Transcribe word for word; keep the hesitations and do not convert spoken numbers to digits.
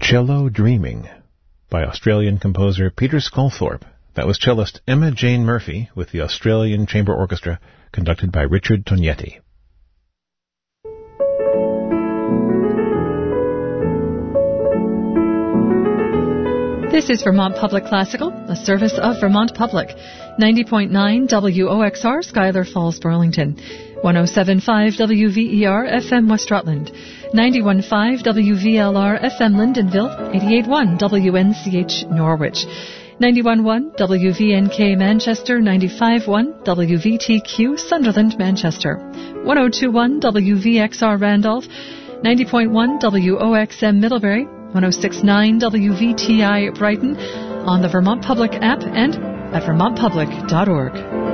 Cello Dreaming by Australian composer Peter Sculthorpe. That was cellist Emma Jane Murphy with the Australian Chamber Orchestra, conducted by Richard Tognetti. This is Vermont Public Classical, a service of Vermont Public. ninety point nine W O X R, Schuyler Falls, Burlington. one oh seven point five W V E R F M West Rutland. ninety-one point five W V L R F M Lyndonville. eighty-eight point one W N C H Norwich. ninety-one point one W V N K Manchester. ninety-five point one W V T Q Sunderland, Manchester. one oh two point one W V X R Randolph. ninety point one W O X M Middlebury. one oh six point nine W V T I Brighton, on the Vermont Public app and at vermont public dot org.